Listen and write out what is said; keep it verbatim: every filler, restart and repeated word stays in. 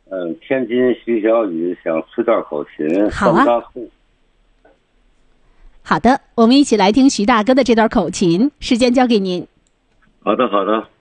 嗯，天津徐小雨想吃点口琴。 好啊。好的，我们一起来听徐大哥的这段口琴，时间交给您。 好的，好的。